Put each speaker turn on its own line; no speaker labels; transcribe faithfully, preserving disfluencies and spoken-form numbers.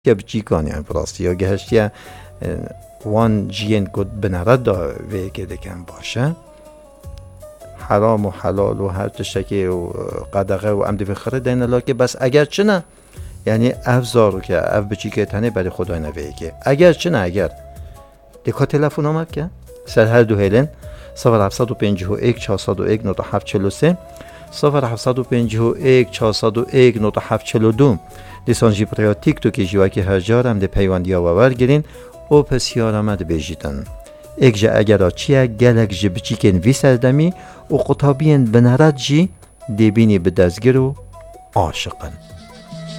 که بچی کانیان پراستی یا گهشتی وان جین کد بنرد دا وی که دکن باشه حرام و حلال و هر تشکی و قدغه و عمدی بخره دین الله که بس اگر چه نه یعنی افزارو که اف بچی که تنه برای خدای نویه که اگر چه نه اگر دکا تلفون آمد که سر هر دو هیلن صفر هفتصد و پنجاه و یک چهارصد و یک نود و هفت چهل و سه صفر هفتصد و پنجاه و یک چهارصد و یک نود و هفت چهل و دو دیسان جی پریا تیک توکی جیوه که هر جارم ده پیواندی ها وور گرین او پسیار آمد بیجیدن ایک جا اگر آچیه گلک جی بچیکن وی سردمی و قطابین بنرد جی دیبینی به دزگر و عاشقن.